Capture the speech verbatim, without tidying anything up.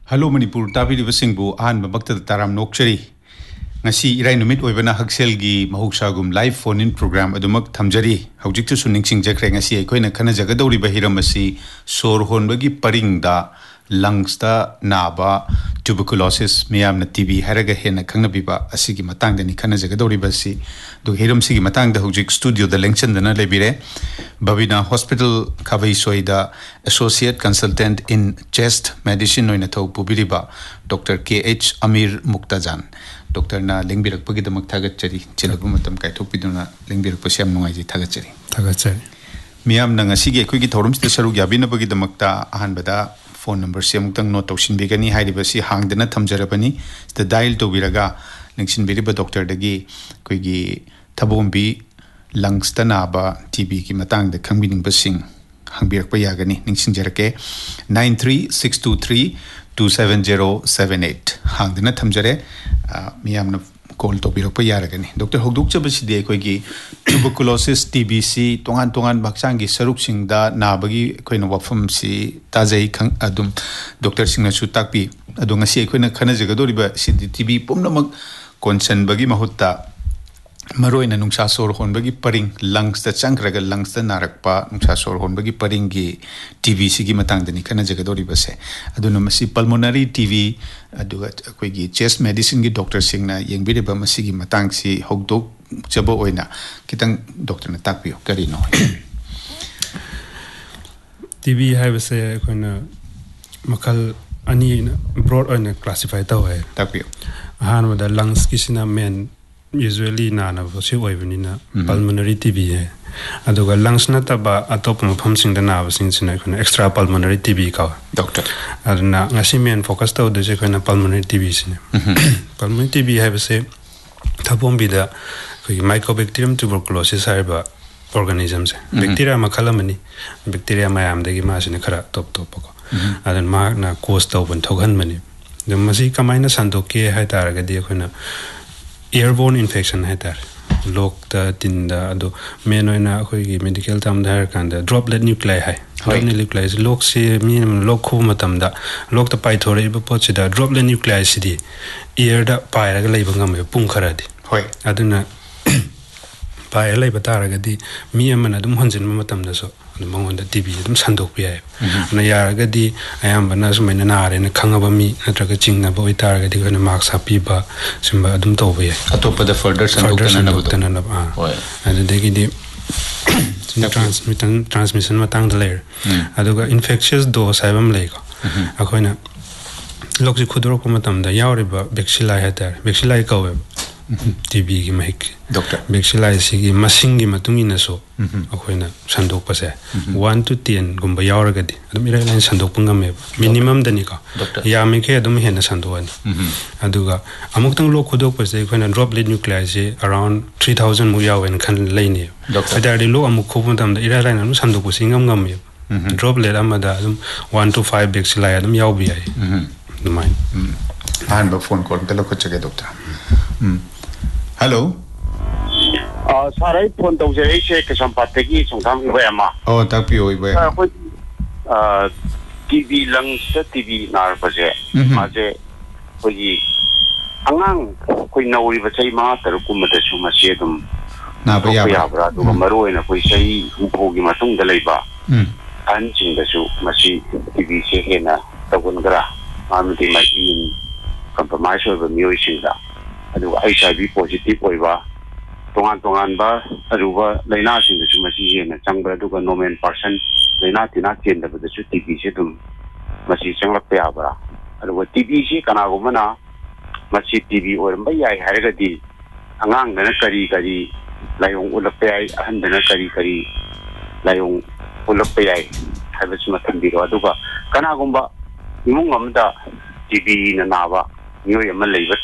Hello Manipur Tabiri Singbu An Babakta Taram Nokchari Nasi Irai Numit Oibana Hakselgi Mahuksagum live phone in program Adumak Tamjari Haujik to Suning Sing Jakrangasi Koina Kanajagadori Bahiramasi Sor Honbagi Paringda Lungsta Naba tuberculosis Miam T B Haraga Hena Kangabiba Asigi Matang Dani Kanajagadori Basi Do Hiram Sigi Matang the Hujik Studio the Lengchen the Lebire Babina Hospital Kavai Soida Associate Consultant in Chest Medicine Noinato Pubiriba Doctor K H Amir Muktajan Doctor Na Lingbirak Pagida Maktagachari Chilagumatam Kaitopiduna Lingbirak Pasiam Noaji Tagachari Tagachari Miam Nangasigi Quigi Torums the Saru Yabina Bagida Makta Ahanbada phone number Siamutang no Toshin Bigani Haidibasi Hang Dana Tamjarabani the dial to Viraga Linkshin Biriba Doctor Dagi Quigi Tabumbi Lungs Tanaba T B Kimatang the Kambing Basing Hangbir Payagani Ningshin Jerake nine three six two three two seven zero seven eight Hang Dana Tamjare Miam call to Birapayagani Doctor Hogduk Chabasi Quigi tuberculosis T B C Tongan Tongan Baksangi Saruk Sing da Nabagi Queen Wafum si Tazai Kang Adum Doctor Singna Sutakpi Adungasi Queen Kanajagadoriba City T B Pumnamak Konsen Bagi Mahuta Maroin and Nungsa Sor Honbagi Paring Lungs the Chankraga Lungs the Narakpa Nungsa Sor Honbagi Paringi T V Sigi Matang the Nikanajagadori Base Adunamasi Pulmonary T V Adugat Quigi Chest Medicine Doctor Singna Yangbiriba Masigi Matangsi Hogdok Chabo Oina Kitang Doctor Natapio Carino T V have a say Makal Ani broad on a classified away Tapio Han with the lungs kissing a man usually none of us even in a pulmonary T V. Aduga lungs not about a top of pumping the nerves in an extra pulmonary T V cow. Doctor Adna Nasimian focused out the second pulmonary T V. Pulmonary T V have a say Tapombi the Mycobacterium tuberculosis harbor organisms. Bacteria macalamani, bacteria mayam the gimas in a cara top topoco. And magna coast open token money. The Masika minus Sandoke had target airborne infection है तार लोग ता तिंदा दो मेनो इना कोई medical term दार कांदा droplet nuclei है droplet nuclei लोग से मीन लोग खूब मतम दा लोग ता पाई थोड़े इब पहुँचे दा droplet nuclei सिदी air दा पाए रग लाई बंगम में पुंग खरा दी अदुना पाए लाई बता रग दी मी अमन अदुम हंजन में मतम दा सो मंगों दा T V अदुम संदोक भी आये न यार रग दी आयाम बना सो मैंने नारे न खंगा बमी न ट्रक चिंग न बोई तार रग दी कोई न मार्क्स आपी बा सिंबा अदुम तो भी है अतो पद further संदोक तना न हाँ अदु देखी दी transmission transmission में तांग दलेर अदुगा infectious dose है बम लेगा अकोई न लोग जी खुदरों को मतम दा यार रिबा bacilli है तार bacilli का हुए T B की महक Doctor bacilli की मसिंग की मतुंगी न सो अकोई न संदोक पसे one to ten गुम्बा यार गदी अदुम इरा लाइन संदोक पंगा में minimum दनी का या में के अदुम है न संदोक अदुगा अमुक तंग लोग खुदों पसे कोई न droplet nuclei से around three thousand मुया वन खन लेने अदार लोग अमुक खूब मतम दा इरा लाइन अदुम संदोक पसे इंगम गम में droplet अमदा अदुम one to five bacilli अदुम याव भी आये दुमाइन आन बा फोन कॉल तलो कुछ जगह doctor Hello. Uh, sorry, phone to say ke sampategi songtham ibayama. Oh, tapio ibaya. Uh, T V lang sa T V nar paje. Maje koyi angang koi nauri ba sai ma tar kum da su ma se dum. Na ba ya ba do maro ina koi sai upo gi matung da leiba. Hmm. An ching da su ma si T V se hena tagun gra. Am ti ma in compromise ba myo sing da. Adu H I V positive oiba tongan tongan ba aruba laina sing su masi hena changba aduga normal person laina tina chen da su T B se dum masi changla pe abra aruba T B se kana go mana masi T B or ba yai haraga di angang na kari kari layong ulap pe ai ahan na kari kari layong ulap pe ai haba su matambiro aduga kana go ba imong amda T B na nawa nyoy amal leiba